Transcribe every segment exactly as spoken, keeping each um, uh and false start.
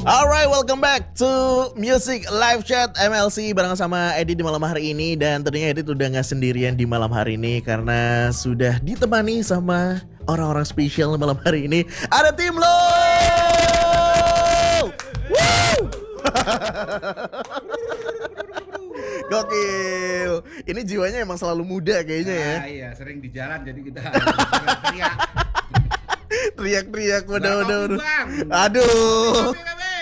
Alright, welcome back to Music Live Chat M L C bareng sama Edi di malam hari ini. Dan tentunya Edi udah gak sendirian di malam hari ini karena sudah ditemani sama orang-orang spesial malam hari ini. Ada tim lo. Gokil. Ini jiwanya emang selalu muda kayaknya ya. Ah, iya, sering di jalan jadi kita teriak. Teriak-teriak udah-udah. Aduh.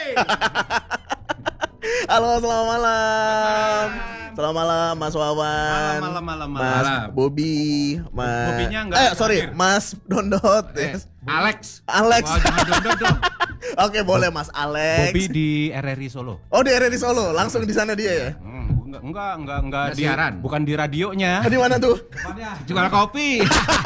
Halo, selamat malam. Selamat malam Mas Wawan. Malam, malam, malam, Mas malam. Bobby, Mas. Bobbynya enggak Eh, sorry, hadir. Mas Dondot. Eh, Yes. Alex. Alex. Oh, jangan dondot dong. Oke, boleh Mas Alex. Bobby di R R I Solo. Oh, di R R I Solo. Langsung di sana dia ya. Hmm, enggak enggak enggak enggak Nggak di siaran. bukan di radionya. Ah, di mana tuh? Jual kopi.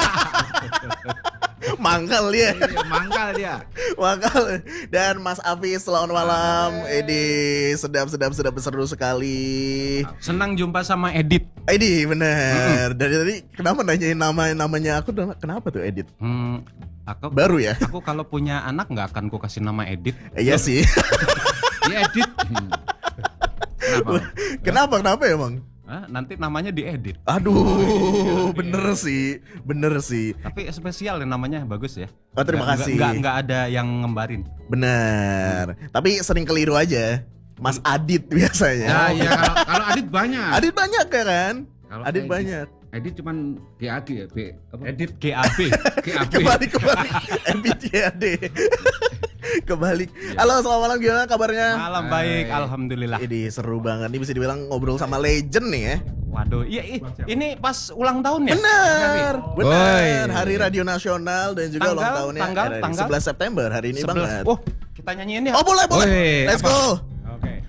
Mangkal dia. Iya, mangkal dia. Mangkal. Dan Mas Afis, selamat malam. Edi, sedap sedap sedap seru sekali. Senang jumpa sama Edit. Edi, bener. Dari tadi kenapa nanyain nama namanya aku? Kenapa tuh Edit? Hmm, aku Baru ya? Aku kalau punya anak nggak akan ku kasih nama Edit. Eh, iya sih. Dia edit. Kenapa? Kenapa? Kenapa emang? Hah? Nanti namanya diedit. Aduh, bener sih, bener sih. Tapi spesial ya namanya, bagus ya. Oh, terima Nggak- kasih. Nggak nggak ada yang ngembarin. Bener. Tapi sering keliru aja. Mas Adit biasanya. Ya, iya kalau kalau Adit banyak. Adit banyak ya kan? Kalau Adit Edit- banyak. Edit cuman G A G ya, B apa? Edit G A B. G A B. Kembali kembali M B T A D. Kembali. Halo, selamat malam, gimana kabarnya? Malam baik, Hai. alhamdulillah. Ini seru banget. Ini bisa dibilang ngobrol sama legend nih ya. Waduh, iya i- ini pas ulang tahun ya? Bener, bener. Oi. Hari Radio Nasional dan juga Tanggal, ulang tahunnya tanggal, R R I. tanggal. sebelas September hari ini sebelas banget. Oh, kita nyanyiin ya. Oh boleh boleh. Woi, Let's apa? go.